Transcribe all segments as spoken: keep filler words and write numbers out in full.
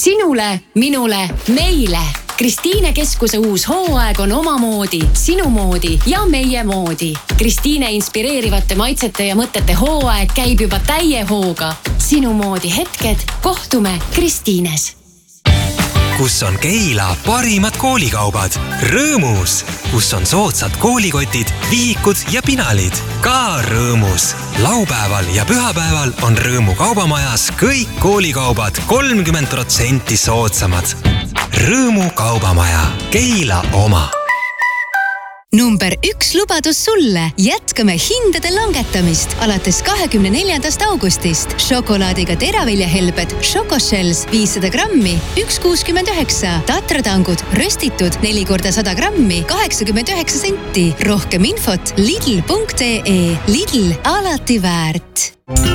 Sinule, minule, meile. Kristiine Keskuse uus hooaeg on omamoodi, sinu moodi ja meie moodi. Kristiine inspireerivate maitsete ja mõtete hooaeg käib juba täie hooga. Sinu moodi hetked, kohtume Kristiines. Kus on Keila parimad koolikaubad? Rõõmus, kus on soodsad koolikotid, vihikud ja pinalid. Ka Rõõmus. Laupäeval ja pühapäeval on Rõõmu kaubamajas kõik koolikaubad kolmkümmend protsenti soodsamad. Rõõmu kaubamaja, Keila oma. Number üks lubadus sulle. Jätkame hindade langetamist alates kahekümne neljandast augustist. Šokolaadiga teraviljahelbed Šokoshells viissada grammi, üks kuuskümmend üheksa. Tatratangud röstitud neli korda sada grammi, kaheksakümmend üheksa senti. Rohkem infot lidl punkt ee. Lidl, alati väärt.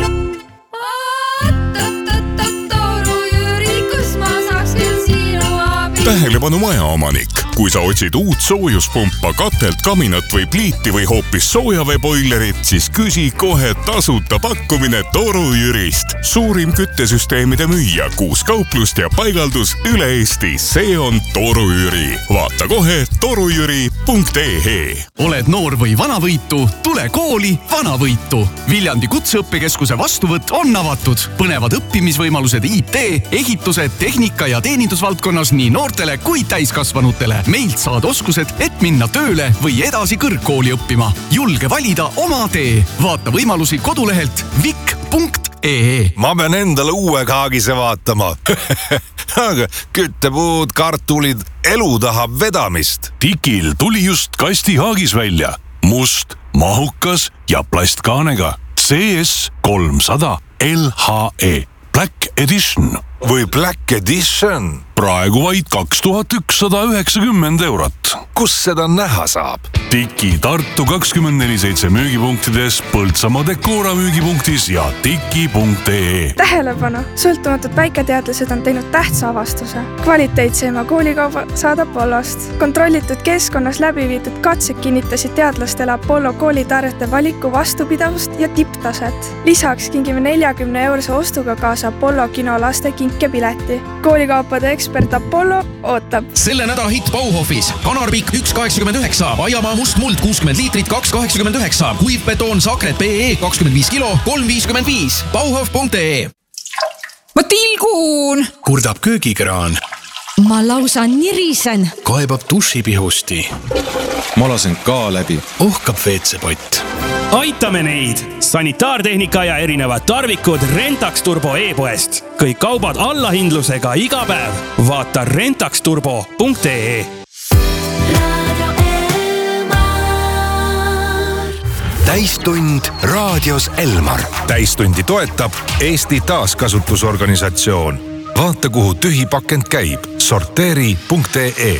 Tähelepanu majaomanik. Kui sa otsid uut soojuspumpa, katelt, kaminat või pliiti või hoopis soojaveeboilerit, siis küsi kohe tasuta pakkumine Toru Jürist. Suurim küttesüsteemide müüja, kuus kauplust ja paigaldus üle Eesti. See on Toru Jüri. Vaata kohe torujüri punkt ee. Oled noor või vanavõitu? Tule kooli Vanavõitu. Viljandi kutseõppekeskuse vastuvõtt on avatud. Põnevad õppimisvõimalused I T, ehituse, tehnika ja teenindusvaldkonnas nii noortele kui täiskasvanutele. Meilt saad oskused, et minna tööle või edasi kõrgkooli õppima. Julge valida oma tee. Vaata võimalusi kodulehelt vik punkt ee. Ma pean endale uue kaagise vaatama. Aga küttepuud, kartulid, elu tahab vedamist. Tikil tuli just kasti haagis välja. Must, mahukas ja plastkaanega. C S kolmsada L H E. Black Edition. Või Black Edition. Praegu vaid kaks tuhat ükssada üheksakümmend eurot. Kus seda näha saab? Tiki Tartu kakskümmend neli seitse müügipunktides, Põltsamaa Dekora müügipunktis ja tiki punkt ee. Tähelepanu! Sõltumatud väiketeadlased on teinud tähtsa avastuse. Kvaliteetseima koolikauba saad Apollost. Kontrollitud keskkonnas läbi viidud katsed kinnitasid teadlastele Apollo koolitarjete valiku vastupidavust ja tipptaset. Lisaks kingime neljakümne eurose ostuga kaasa Apollo kino laste kinkepileti. Koolikaupade ekspert Apollo ootab. Selle nädala hitt Bauhofis. Kanarpik üks kaheksakümmend üheksa, Aiamaa must muld kuuskümmend liitrit kaks kaheksakümmend üheksa, kuivbetoon Sakret B E kakskümmend viis kilo kolm viiskümmend viis. Bauhof punkt ee. Ma tilgun! Kurdab köögikraan. Ma lausa nirisen. Kaebab dušipihusti. Ma lasen ka läbi. Ohkab veetsepott. Aitame neid! Sanitaartehnika ja erinevad tarvikud Rentax Turbo e-poest. Kõik kaubad allahindlusega iga päev. Vaata rentax turbo punkt ee. Täistund raadios Elmar. Täistundi toetab Eesti taaskasutusorganisatsioon. Vaata, kuhu tühipakend käib. sorteeri punkt ee.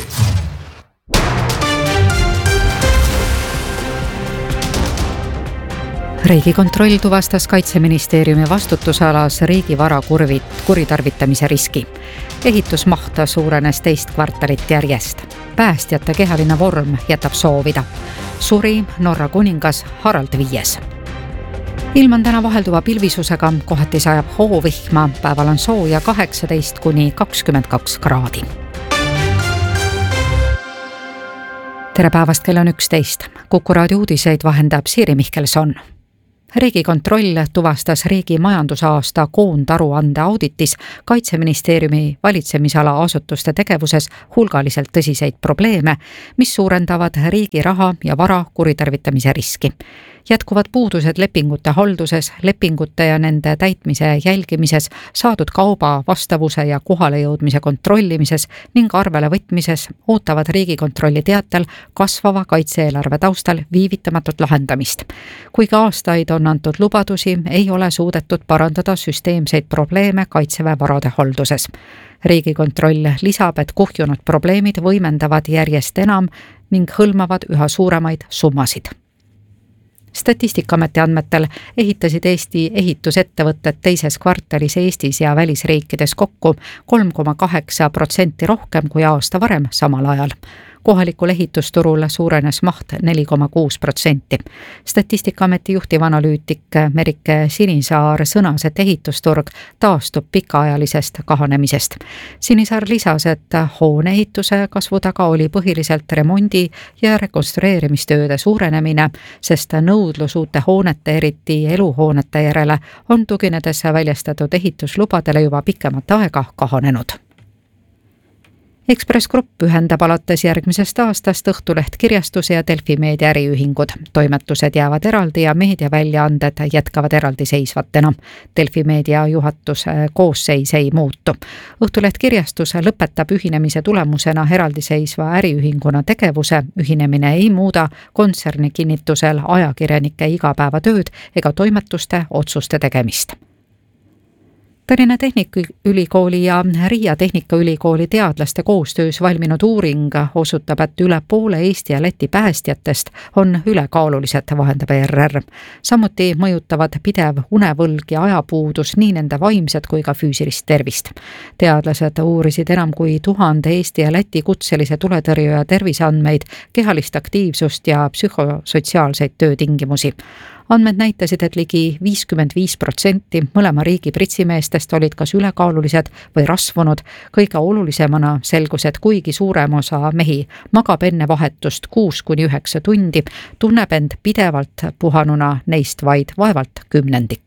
Riigikontroll tuvastas Kaitseministeeriumi vastutusalas riigivara kuritarvitamise riski. Ehitusmaht suurenes teist kvartalit järjest. Päästjate kehaline vorm jätab soovida. Suri Norra kuningas Harald viies. Ilm on täna vahelduva pilvisusega, kohati sajab hoovihma, päeval on sooja kaheksateist kuni kakskümmend kaks kraadi. Tere päevast, kell on üksteist. Kuku raadio uudiseid vahendab Siiri Mihkelson. Riigikontroll tuvastas riigi majandusaasta koondaruande auditis Kaitseministeeriumi valitsemisala asutuste tegevuses hulgaliselt tõsiseid probleeme, mis suurendavad riigi raha ja vara kuritarvitamise riski. Jätkuvad puudused lepingute halduses, lepingute ja nende täitmise jälgimises, saadud kauba vastavuse ja kohalejõudmise kontrollimises ning arvele võtmises ootavad Riigikontrolli teatel kasvava kaitseeelarve taustal viivitamatut lahendamist. Kuigi aastaid on antud lubadusi, ei ole suudetud parandada süsteemseid probleeme kaitseväe varade halduses. Riigikontroll lisab, et kuhjunud probleemid võimendavad järjest enam ning hõlmavad üha suuremaid summasid. Statistikaameti andmetel ehitasid Eesti ehitusettevõtted teises kvartalis Eestis ja välisriikides kokku kolm koma kaheksa protsenti rohkem kui aasta varem samal ajal. Kohalikul ehitusturul suurenes maht neli koma kuus protsenti. Statistikaameti juhtiv analüütik Merike Sinisaar sõnas, et ehitusturg taastub pikaajalisest kahanemisest. Sinisaar lisas, et hoone ehituse kasvu taga oli põhiliselt remondi ja rekonstrueerimistööde suurenemine, sest nõudlus uute hoonete, eriti eluhoonete järele on tuginedes väljastatud ehituslubadele juba pikemat aega kahanenud. Ekspress Grupp ühendab alates järgmisest aastast Õhtuleht kirjastuse ja Delfi meedia äriühingud. Toimetused jäävad eraldi ja meediaväljaanded jätkavad eraldiseisvatena. Delfi meedia juhatuse koosseis ei muutu. Õhtuleht kirjastus lõpetab ühinemise tulemusena eraldiseisva äriühinguna tegevuse. Ühinemine ei muuda kontserni kinnitusel ajakirjanike igapäevatööd ega toimetuste otsuste tegemist. Tallinna Tehnikaülikooli ja Riia Tehnikaülikooli teadlaste koostöös valminud uuring osutab, et üle poole Eesti ja Läti päästjatest on ülekaalulised, vahendab E R R. Samuti mõjutavad pidev unevõlg ja ajapuudus nii nende vaimset kui ka füüsilist tervist. Teadlased uurisid enam kui tuhande Eesti ja Läti kutselise tuletõrjuja terviseandmeid, kehalist aktiivsust ja psühhosotsiaalseid töötingimusi. Andmed näitasid, et ligi viiskümmend viis protsenti mõlema riigi pritsimeestest olid kas ülekaalulised või rasvunud. Kõige olulisemana selgus, et kuigi suurem osa mehi magab enne vahetust kuus kuni üheksa tundi, tunneb end pidevalt puhanuna, neist vaid vaevalt kümnendik.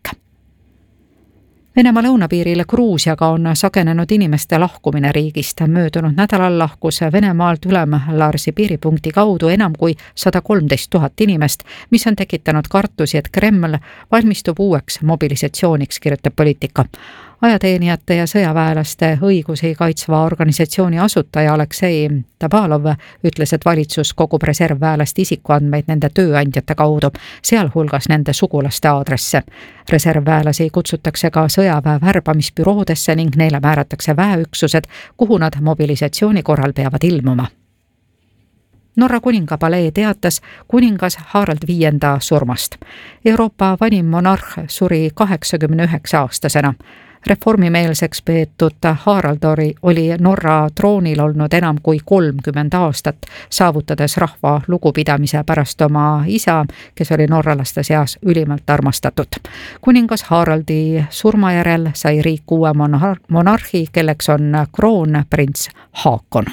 Venemaa lõunapiiril Gruusiaga on sagenenud inimeste lahkumine riigist. Möödunud nädalal lahkus Venemaalt Ülem-Larsi piiripunkti kaudu enam kui sada kolmteist tuhat inimest, mis on tekitanud kartusi, et Kreml valmistub uueks mobilisatsiooniks, kirjutab Poliitika. Ajateenijate ja sõjaväelaste õigusi kaitsva organisatsiooni asutaja Aleksei Tabalov ütles, et valitsus kogub reservväelaste isikuandmeid nende tööandjate kaudu, sealhulgas nende sugulaste aadresse. Reservväelasi kutsutakse ka sõjaväe värbamisbüroodesse ning neile määratakse väeüksused, kuhu nad mobilisatsiooni korral peavad ilmuma. Norra kuningapalee teatas kuningas Harald viienda surmast. Euroopa vanim monarh suri kaheksakümne üheksa aastasena. Reformimeelseks peetud Harald oli Norra troonil olnud enam kui kolmkümmend aastat, saavutades rahva lugupidamise pärast oma isa, kes oli norralaste seas ülimalt armastatud. Kuningas Haraldi surma järel sai riik uue monarhi, kelleks on kroonprints Haakon.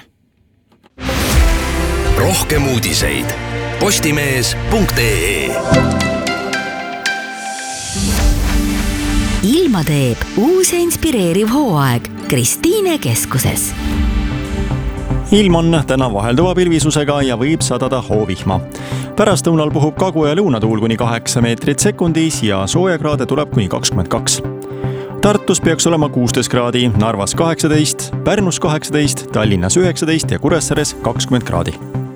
Rohkem uudiseid postimees punkt ee. Ilma teeb uus ja inspireeriv hooaeg Kristiine keskuses. Ilm on täna vahelduva pilvisusega ja võib sadada hoovihma. Pärastlõunal puhub kagu- ja lõunatuul kuni kaheksa meetrit sekundis ja soojakraade tuleb kuni kakskümmend kaks. Tartus peaks olema kuusteist kraadi, Narvas kaheksateist, Pärnus kaheksateist, Tallinnas üheksateist ja Kuressaares kakskümmend kraadi.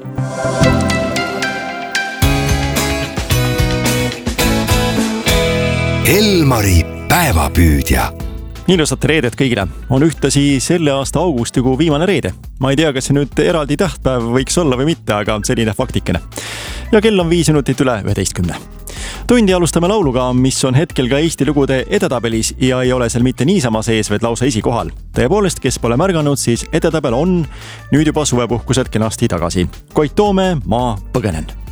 Elmari päevapüüdja. Ilusat reedet kõigile. On ühtlasi selle aasta augustikuu viimane reede. Ma ei tea, kas see nüüd eraldi tähtpäev võiks olla või mitte, aga selline faktikene. Ja kell on viis minutit üle üheteistkümne. Tundi alustame lauluga, mis on hetkel ka Eesti lugude edetabelis ja ei ole seal mitte niisama sees, vaid lausa esikohal. Tõepoolest, kes pole märganud, siis edetabel on nüüd juba suvepuhkused kenasti tagasi. Koit Toome, Ma põgenen.